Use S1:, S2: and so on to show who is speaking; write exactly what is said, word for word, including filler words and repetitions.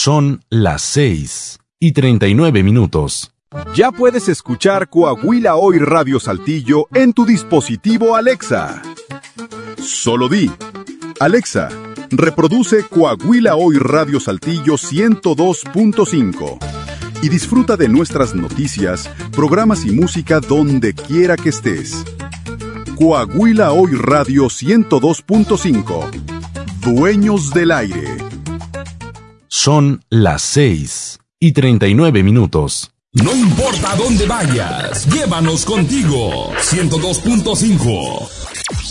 S1: Son las seis y treinta y nueve minutos.
S2: Ya puedes escuchar Coahuila Hoy Radio Saltillo en tu dispositivo Alexa. Solo di: Alexa, reproduce Coahuila Hoy Radio Saltillo ciento dos punto cinco y disfruta de nuestras noticias, programas y música donde quiera que estés. Coahuila Hoy Radio ciento dos punto cinco. Dueños del aire.
S1: Son las seis y treinta y nueve minutos.
S3: No importa dónde vayas, llévanos contigo. ciento dos punto cinco.